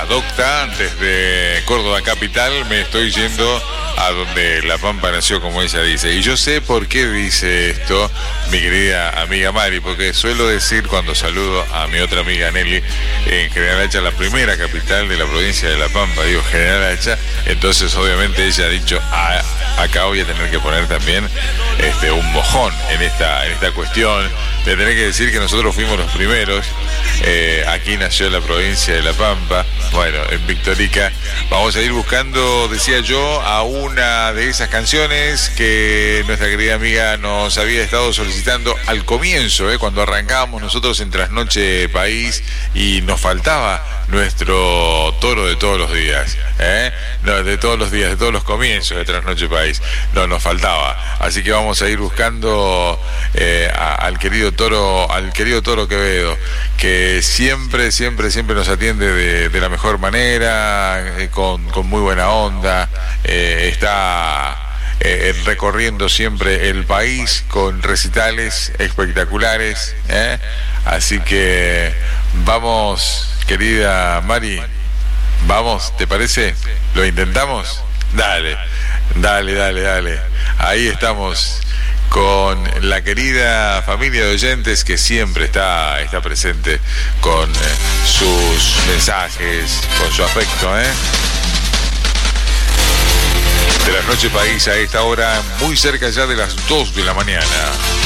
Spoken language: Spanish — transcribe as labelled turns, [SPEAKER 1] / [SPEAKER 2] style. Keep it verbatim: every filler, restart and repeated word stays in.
[SPEAKER 1] docta, desde Córdoba capital me estoy yendo a donde La Pampa nació, como ella dice. Y yo sé por qué dice esto mi querida amiga Mari, porque suelo decir cuando saludo a mi otra amiga Nelly, en General Hacha, la primera capital de la provincia de La Pampa, digo General Hacha, entonces obviamente ella ha dicho, ah, acá voy a tener que poner también este, un mojón en esta, en esta cuestión. Le tenés que decir que nosotros fuimos los primeros, eh, aquí nació la provincia de La Pampa, bueno, en Victorica. Vamos a ir buscando, decía yo, a una de esas canciones que nuestra querida amiga nos había estado solicitando al comienzo, eh, cuando arrancábamos nosotros en Trasnoche País y nos faltaba nuestro toro de todos los días, ¿eh? No, de todos los días, de todos los comienzos de Trasnoche País, no nos faltaba. Así que vamos a ir buscando eh, a, al querido toro, al querido Toro Quevedo, que siempre, siempre, siempre nos atiende de, de la mejor manera, eh, con, con muy buena onda, eh, está eh, recorriendo siempre el país con recitales espectaculares, ¿eh? Así que vamos, querida Mari, vamos, ¿te parece? ¿Lo intentamos? Dale, dale, dale, dale. Ahí estamos con la querida familia de oyentes que siempre está, está presente con eh, sus mensajes, con su afecto, ¿eh? De la Noche País a esta hora, muy cerca ya de las dos de la mañana.